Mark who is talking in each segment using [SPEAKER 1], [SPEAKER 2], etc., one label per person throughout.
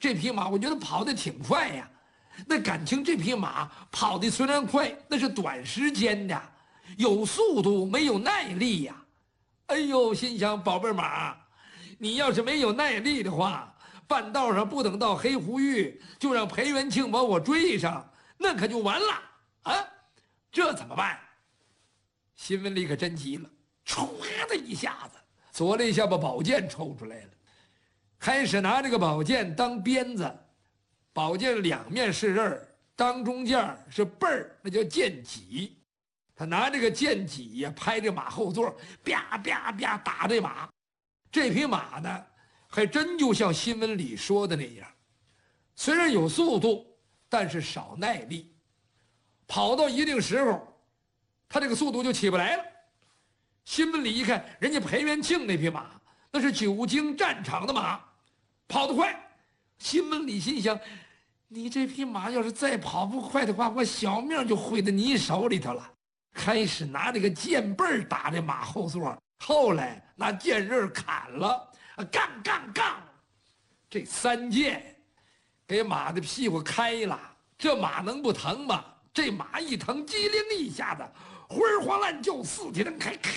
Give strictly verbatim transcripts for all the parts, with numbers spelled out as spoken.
[SPEAKER 1] 这匹马我觉得跑得挺快呀。那感情这匹马跑得虽然快，那是短时间的，有速度没有耐力呀。哎呦，心想宝贝马，你要是没有耐力的话，半道上不等到黑狐峪，就让裴元庆把我追上，那可就完了啊！这怎么办？辛文礼可真急了，唰的一下子，左了一下把宝剑抽出来了，开始拿这个宝剑当鞭子。宝剑两面是刃儿，当中间是背儿，那叫剑戟。他拿这个剑戟呀，拍这马后座，啪啪啪打这马。这匹马呢，还真就像辛文礼说的那样，虽然有速度，但是少耐力。跑到一定时候，他这个速度就起不来了。辛文礼一看，人家裴元庆那匹马，那是久经战场的马，跑得快。辛文礼心想，你这匹马要是再跑不快的话，我小命就毁在你手里头了。开始拿这个剑背打这马后座，后来拿剑刃砍了，杠杠杠，这三剑给马的屁股开了。这马能不疼吗？这马一疼，机灵一下子，灰黄烂就四蹄能开，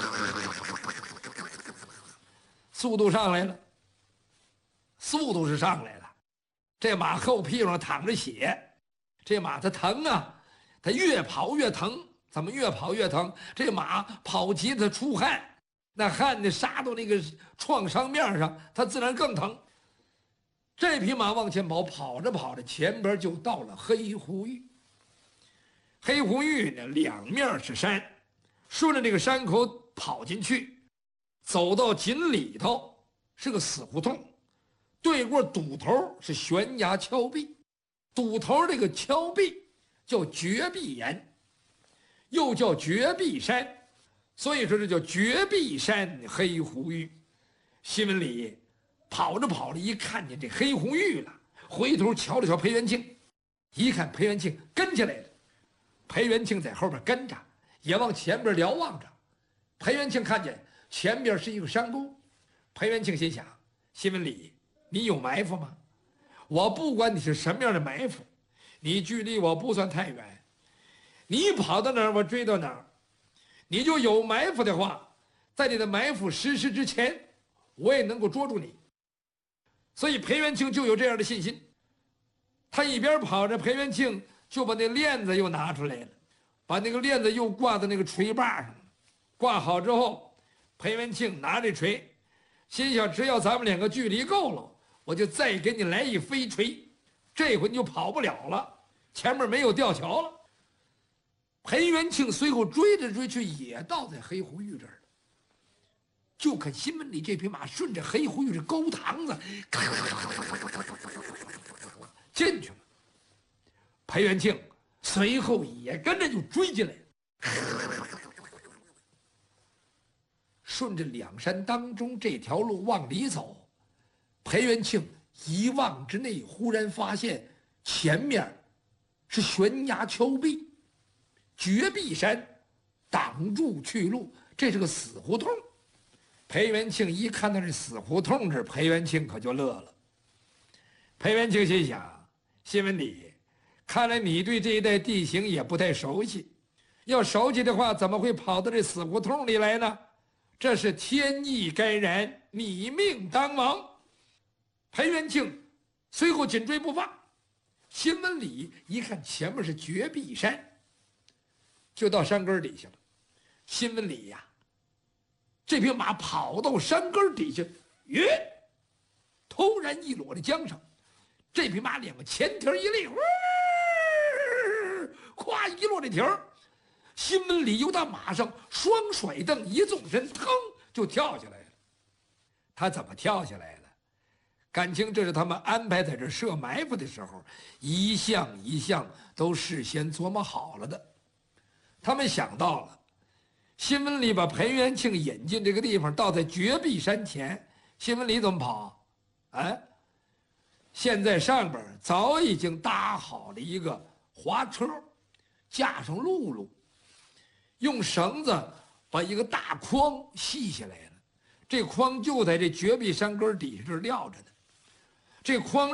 [SPEAKER 1] 速度上来了，速度是上来了。这马后屁股上淌着血，这马它疼啊，它越跑越疼。怎么越跑越疼？这马跑急它出汗，那汗呢杀到那个创伤面上，它自然更疼。这匹马往前跑，跑着跑着，前边就到了黑狐峪。黑狐峪呢，两面是山，顺着这个山口跑进去，走到井里头是个死胡同，对过堵头是悬崖峭壁，堵头这个峭壁叫绝壁岩。又叫绝壁山，所以说这叫绝壁山黑狐峪。辛文礼跑着跑着，一看见这黑狐峪了，回头瞧了瞧裴元庆，一看裴元庆跟起来了，裴元庆在后边跟着，也往前边瞭望着。裴元庆看见前边是一个山沟，裴元庆心想：辛文礼，你有埋伏吗？我不管你是什么样的埋伏，你距离我不算太远。你跑到哪儿，我追到哪儿。你就有埋伏的话，在你的埋伏实施之前，我也能够捉住你。所以裴元庆就有这样的信心。他一边跑着，裴元庆就把那链子又拿出来了，把那个链子又挂在那个锤把上。挂好之后，裴元庆拿着锤，心想：只要咱们两个距离够了，我就再给你来一飞锤，这回你就跑不了了，前面没有吊桥了。裴元庆随后追着追去，也到在黑狐峪这儿了。就看辛文礼这匹马顺着黑狐峪这沟塘子进去了。裴元庆随后也跟着就追进来了。顺着两山当中这条路往里走，裴元庆一望之内，忽然发现前面是悬崖峭壁。绝壁山挡住去路，这是个死胡同。裴元庆一看到这死胡同这，裴元庆可就乐了。裴元庆心想：辛文礼，看来你对这一带地形也不太熟悉。要熟悉的话，怎么会跑到这死胡同里来呢？这是天意该然，你命当亡。裴元庆随后紧追不放。辛文礼一看前面是绝壁山，就到山根底下了。辛文礼呀，这匹马跑到山根底下，耶，突然一落在江上。这匹马两个前蹄一立，咵一落这蹄儿，辛文礼由他马上双甩蹬一纵身，腾就跳下来了。他怎么跳下来的？感情这是他们安排在这设埋伏的时候，一项一项都事先琢磨好了的。他们想到了，辛文礼把裴元庆引进这个地方，到在绝壁山前，辛文礼怎么跑？哎，现在上边早已经搭好了一个滑车，架上辘轳，用绳子把一个大筐系下来了。这筐就在这绝壁山根底下这撂着呢。这筐